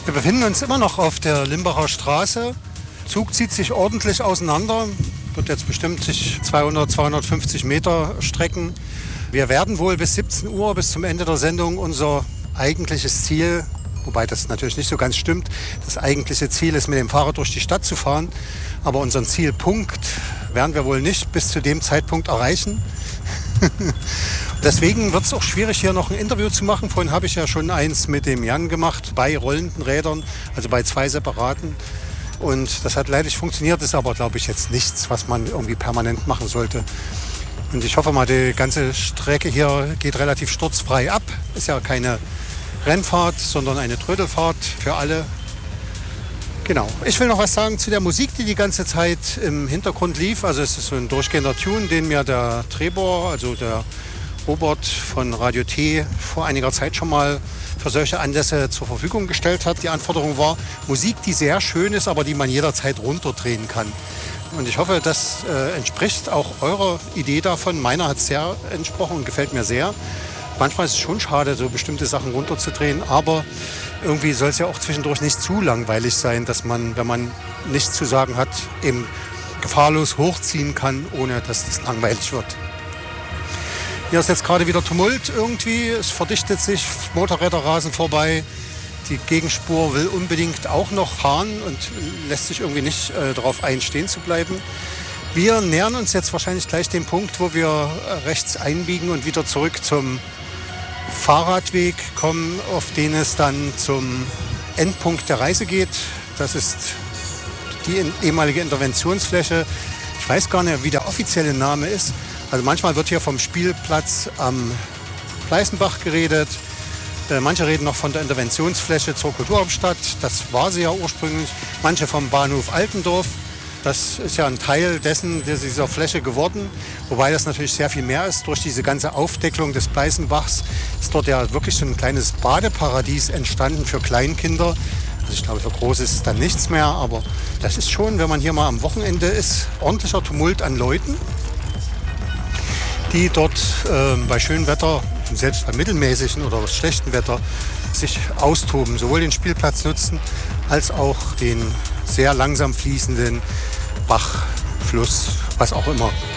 Wir befinden uns immer noch auf der Limbacher Straße. Der Zug zieht sich ordentlich auseinander, wird jetzt bestimmt sich 200, 250 Meter strecken. Wir werden wohl bis 17 Uhr, bis zum Ende der Sendung, unser eigentliches Ziel, wobei das natürlich nicht so ganz stimmt, das eigentliche Ziel ist, mit dem Fahrrad durch die Stadt zu fahren. Aber unseren Zielpunkt werden wir wohl nicht bis zu dem Zeitpunkt erreichen. Deswegen wird es auch schwierig, hier noch ein Interview zu machen. Vorhin habe ich ja schon eins mit dem Jan gemacht, bei rollenden Rädern, also bei 2 separaten. Und das hat leider nicht funktioniert, ist aber, glaube ich, jetzt nichts, was man irgendwie permanent machen sollte. Und ich hoffe mal, die ganze Strecke hier geht relativ sturzfrei ab. Ist ja keine Rennfahrt, sondern eine Trödelfahrt für alle. Genau. Ich will noch was sagen zu der Musik, die die ganze Zeit im Hintergrund lief. Also es ist so ein durchgehender Tune, den mir der Trebor, also der Robert von Radio T, vor einiger Zeit schon mal für solche Anlässe zur Verfügung gestellt hat. Die Anforderung war Musik, die sehr schön ist, aber die man jederzeit runterdrehen kann. Und ich hoffe, das entspricht auch eurer Idee davon. Meiner hat es sehr entsprochen und gefällt mir sehr. Manchmal ist es schon schade, so bestimmte Sachen runterzudrehen, aber irgendwie soll es ja auch zwischendurch nicht zu langweilig sein, dass man, wenn man nichts zu sagen hat, eben gefahrlos hochziehen kann, ohne dass es langweilig wird. Hier ist jetzt gerade wieder Tumult irgendwie, es verdichtet sich, Motorräder rasen vorbei. Die Gegenspur will unbedingt auch noch fahren und lässt sich irgendwie nicht darauf ein, stehen zu bleiben. Wir nähern uns jetzt wahrscheinlich gleich dem Punkt, wo wir rechts einbiegen und wieder zurück zum Fahrradweg kommen, auf den es dann zum Endpunkt der Reise geht. Das ist die ehemalige Interventionsfläche. Ich weiß gar nicht, wie der offizielle Name ist. Also manchmal wird hier vom Spielplatz am Pleißenbach geredet. Manche reden noch von der Interventionsfläche zur Kulturhauptstadt. Das war sie ja ursprünglich. Manche vom Bahnhof Altendorf. Das ist ja ein Teil dessen, dieser Fläche geworden. Wobei das natürlich sehr viel mehr ist. Durch diese ganze Aufdecklung des Pleißenbachs ist dort ja wirklich so ein kleines Badeparadies entstanden für Kleinkinder. Also ich glaube, für Große ist es dann nichts mehr. Aber das ist schon, wenn man hier mal am Wochenende ist, ordentlicher Tumult an Leuten, die dort bei schönem Wetter, selbst bei mittelmäßigen oder schlechtem Wetter, sich austoben. Sowohl den Spielplatz nutzen, als auch den sehr langsam fließenden Bach, Fluss, was auch immer.